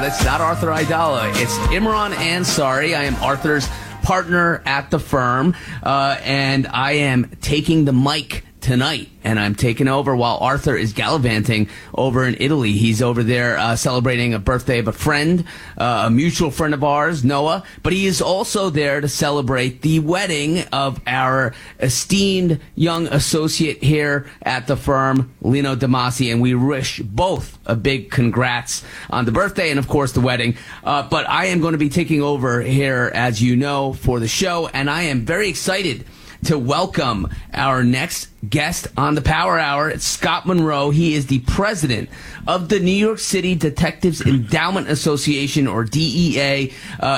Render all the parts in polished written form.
It's not Arthur Aidala. It's Imran Ansari. I am Arthur's partner at the firm, and I am taking the mic tonight, and I'm taking over while Arthur is gallivanting over in Italy. He's over there celebrating a birthday of a friend, a mutual friend of ours, Noah, but he is also there to celebrate the wedding of our esteemed young associate here at the firm, Lino Damasi, and we wish both a big congrats on the birthday and, of course, the wedding. But I am going to be taking over here, as you know, for the show, and I am very excited to welcome our next guest on the Power Hour. It's Scott Monroe. He is the president of the New York City Detectives Endowment Association, or DEA,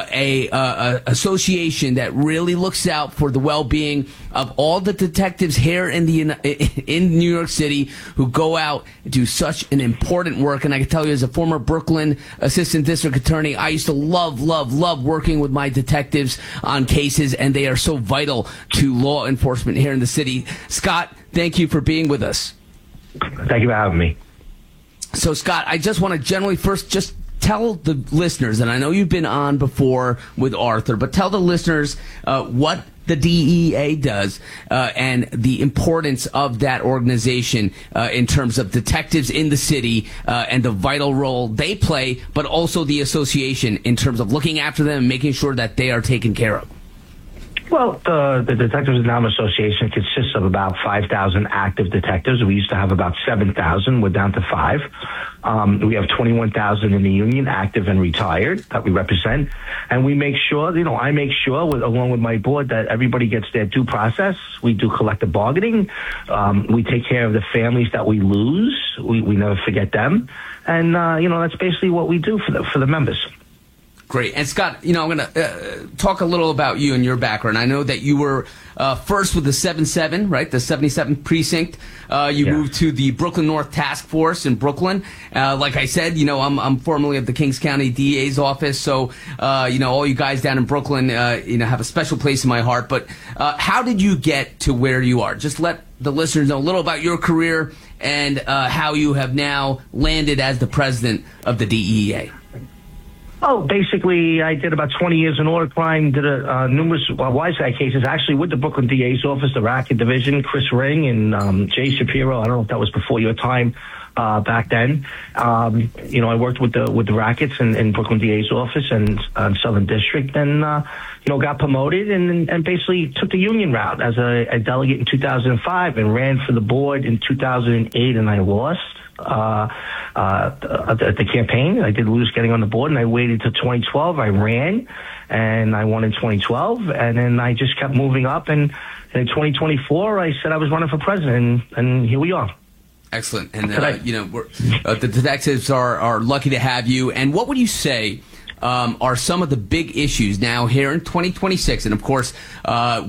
a association that really looks out for the well-being of all the detectives here in New York City who go out and do such an important work. And I can tell you, as a former Brooklyn assistant district attorney, I used to love working with my detectives on cases, and they are so vital to law enforcement here in the city. Scott, thank you for being with us. Thank you for having me. So, Scott, I just want to generally first just tell the listeners, and I know you've been on before with Arthur, but tell the listeners what the DEA does and the importance of that organization in terms of detectives in the city and the vital role they play, but also the association in terms of looking after them and making sure that they are taken care of. Well, the Detectives Endowment Association consists of about 5,000 active detectives. We used to have about 7,000. We're down to 5. We have 21,000 in the union, active and retired, that we represent. And we make sure, I make sure, along with my board, that everybody gets their due process. We do collective bargaining. We take care of the families that we lose. We never forget them. And, that's basically what we do for the members. Great. And Scott, I'm going to talk a little about you and your background. I know that you were first with the 7-7, right? The 77th Precinct. You moved to the Brooklyn North Task Force in Brooklyn. Like I said, I'm formerly of the Kings County DA's office. So, all you guys down in Brooklyn, have a special place in my heart. But how did you get to where you are? Just let the listeners know a little about your career and how you have now landed as the president of the DEA. Oh, basically, I did about 20 years in order crime, did numerous WISAC cases, actually with the Brooklyn DA's office, the Racket Division, Chris Ring and Jay Shapiro. I don't know if that was before your time back then. I worked with the Rackets in Brooklyn DA's office and Southern District, and got promoted and basically took the union route as a delegate in 2005 and ran for the board in 2008, and I lost the campaign. I did lose getting on the board, and I waited till 2012. I ran, and I won in 2012, and then I just kept moving up. And in 2024, I said I was running for president, and here we are. Excellent. And we're, the detectives are lucky to have you. And what would you say are some of the big issues now here in 2026? And of course,